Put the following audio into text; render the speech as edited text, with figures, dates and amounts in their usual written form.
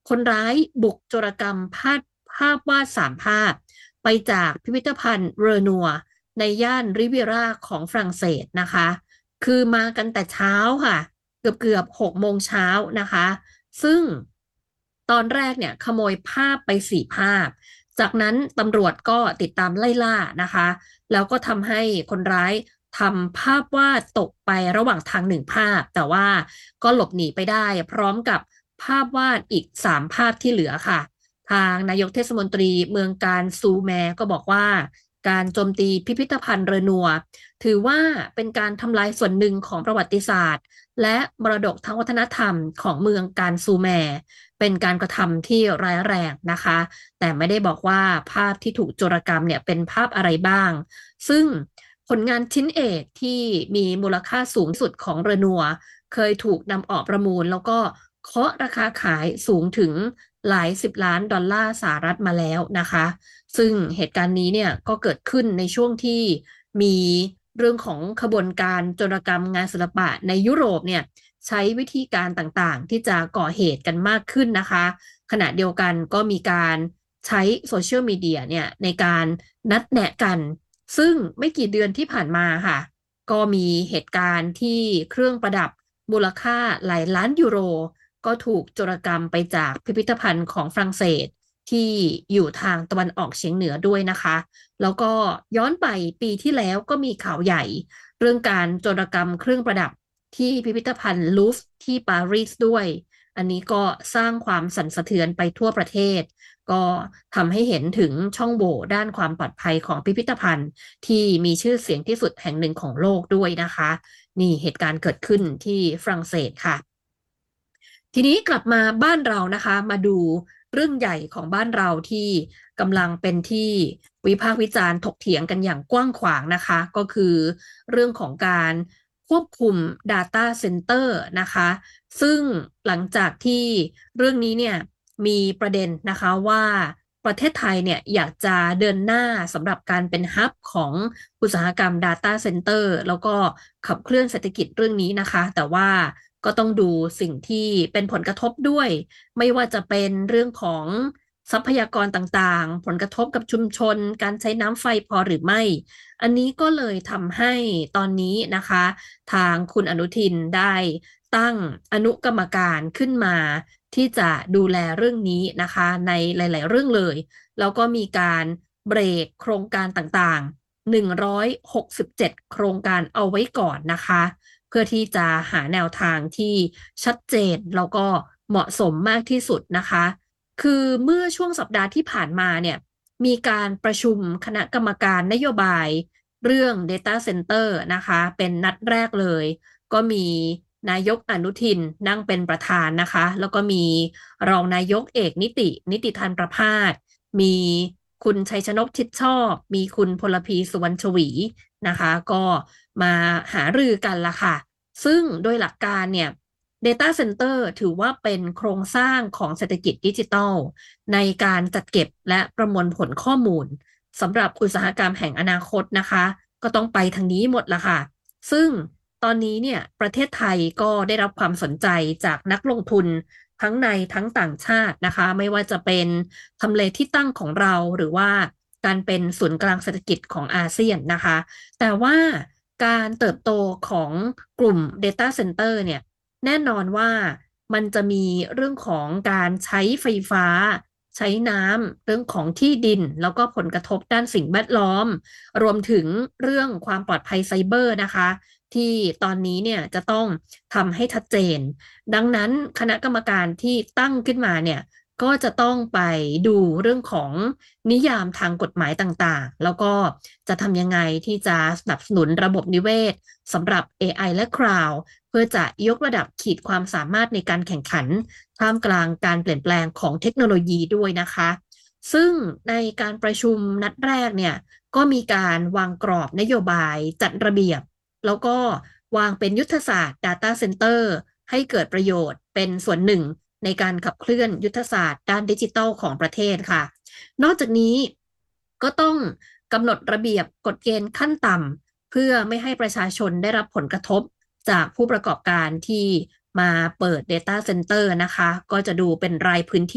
คนร้ายบุกโจรกรรมภาพวาด3 ภาพไปจากพิพิธภัณฑ์เรอนัวในย่านริเวียราของฝรั่งเศสนะคะคือมากันแต่เช้าค่ะเกือบ6 โมงเช้านะคะซึ่งตอนแรกเนี่ยขโมยภาพไป4 ภาพจากนั้นตำรวจก็ติดตามไล่ล่านะคะแล้วก็ทำให้คนร้ายทำภาพวาดตกไประหว่างทาง1 ภาพแต่ว่าก็หลบหนีไปได้พร้อมกับภาพวาดอีก3 ภาพที่เหลือค่ะทางนายกเทศมนตรีเมืองการซูแมก็บอกว่าการโจมตีพิพิธภัณฑ์เรนัวถือว่าเป็นการทำลายส่วนหนึ่งของประวัติศาสตร์และมรดกทางวัฒนธรรมของเมืองการซูแมเป็นการกระทำที่ร้ายแรงนะคะแต่ไม่ได้บอกว่าภาพที่ถูกโจรกรรมเนี่ยเป็นภาพอะไรบ้างซึ่งผลงานชิ้นเอกที่มีมูลค่าสูงสุดของเรนัวเคยถูกนำออกประมูลแล้วก็เคาะราคาขายสูงถึงหลาย10 ล้านดอลลาร์สหรัฐมาแล้วนะคะซึ่งเหตุการณ์นี้เนี่ยก็เกิดขึ้นในช่วงที่มีเรื่องของขบวนการโจรกรรมงานศิลปะในยุโรปเนี่ยใช้วิธีการต่างๆที่จะก่อเหตุกันมากขึ้นนะคะขณะเดียวกันก็มีการใช้โซเชียลมีเดียเนี่ยในการนัดแนะกันซึ่งไม่กี่เดือนที่ผ่านมาค่ะก็มีเหตุการณ์ที่เครื่องประดับมูลค่าหลายล้านยูโรก็ถูกโจรกรรมไปจากพิพิธภัณฑ์ของฝรั่งเศสที่อยู่ทางตะวันออกเฉียงเหนือด้วยนะคะแล้วก็ย้อนไปปีที่แล้วก็มีข่าวใหญ่เรื่องการโจรกรรมเครื่องประดับที่พิพิธภัณฑ์ลูฟร์ที่ปารีสด้วยอันนี้ก็สร้างความสั่นสะเทือนไปทั่วประเทศก็ทำให้เห็นถึงช่องโหว่ด้านความปลอดภัยของพิพิธภัณฑ์ที่มีชื่อเสียงที่สุดแห่งหนึ่งของโลกด้วยนะคะนี่เหตุการณ์เกิดขึ้นที่ฝรั่งเศสค่ะ ทีนี้กลับมาบ้านเรานะคะมาดูเรื่องใหญ่ของบ้านเราที่กำลังเป็นที่วิพากษ์วิจารณ์ถกเถียงกันอย่างกว้างขวางนะคะก็คือเรื่องของการควบคุม Data Center นะคะซึ่งหลังจากที่เรื่องนี้เนี่ยมีประเด็นนะคะว่าประเทศไทยเนี่ยอยากจะเดินหน้าสำหรับการเป็นฮับของอุตสาหกรรม Data Center แล้วก็ขับเคลื่อนเศรษฐกิจเรื่องนี้นะคะแต่ว่าก็ต้องดูสิ่งที่เป็นผลกระทบด้วยไม่ว่าจะเป็นเรื่องของทรัพยากรต่างๆผลกระทบกับชุมชนการใช้น้ำไฟพอหรือไม่อันนี้ก็เลยทำให้ตอนนี้นะคะทางคุณอนุทินได้ตั้งอนุกรรมการขึ้นมาที่จะดูแลเรื่องนี้นะคะในหลายๆเรื่องเลยแล้วก็มีการเบรกโครงการต่างๆ167โครงการเอาไว้ก่อนนะคะเพื่อที่จะหาแนวทางที่ชัดเจนแล้วก็เหมาะสมมากที่สุดนะคะคือเมื่อช่วงสัปดาห์ที่ผ่านมาเนี่ยมีการประชุมคณะกรรมการนโยบายเรื่อง Data Center นะคะเป็นนัดแรกเลยก็มีนายกอนุทินนั่งเป็นประธานนะคะแล้วก็มีรองนายกเอกนิติธานประภาสมีคุณชัยชนกชิดชอบมีคุณพลพีสุวรรณชวีนะคะก็มาหารือกันละค่ะซึ่งโดยหลักการเนี่ย Data Center ถือว่าเป็นโครงสร้างของเศรษฐกิจดิจิทัลในการจัดเก็บและประมวลผลข้อมูลสำหรับอุตสาหกรรมแห่งอนาคตนะคะก็ต้องไปทางนี้หมดละค่ะซึ่งตอนนี้เนี่ยประเทศไทยก็ได้รับความสนใจจากนักลงทุนทั้งในทั้งต่างชาตินะคะไม่ว่าจะเป็นทำเลที่ตั้งของเราหรือว่าการเป็นศูนย์กลางเศรษฐกิจของอาเซียนนะคะแต่ว่าการเติบโตของกลุ่ม Data Center เนี่ยแน่นอนว่ามันจะมีเรื่องของการใช้ไฟฟ้าใช้น้ำเรื่องของที่ดินแล้วก็ผลกระทบด้านสิ่งแวดล้อมรวมถึงเรื่องความปลอดภัยไซเบอร์นะคะที่ตอนนี้เนี่ยจะต้องทำให้ชัดเจนดังนั้นคณะกรรมการที่ตั้งขึ้นมาเนี่ยก็จะต้องไปดูเรื่องของนิยามทางกฎหมายต่างๆแล้วก็จะทำยังไงที่จะสนับสนุนระบบนิเวศสำหรับ AI และ Cloud เพื่อจะยกระดับขีดความสามารถในการแข่งขันท่ามกลางการเปลี่ยนแปลงของเทคโนโลยีด้วยนะคะซึ่งในการประชุมนัดแรกเนี่ยก็มีการวางกรอบนโยบายจัดระเบียบแล้วก็วางเป็นยุทธศาสตร์ Data Center ให้เกิดประโยชน์เป็นส่วนหนึ่งในการขับเคลื่อนยุทธศาสตร์ด้านดิจิทัลของประเทศค่ะนอกจากนี้ก็ต้องกำหนดระเบียบกฎเกณฑ์ขั้นต่ำเพื่อไม่ให้ประชาชนได้รับผลกระทบจากผู้ประกอบการที่มาเปิด Data Center นะคะก็จะดูเป็นรายพื้นที่